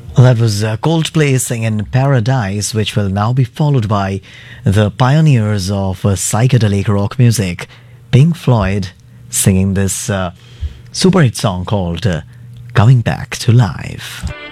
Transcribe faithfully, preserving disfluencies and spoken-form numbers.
That was uh, Coldplay singing Paradise, which will now be followed by the pioneers of uh, psychedelic rock music, Pink Floyd, singing this uh, super hit song called uh, Coming Back to Life.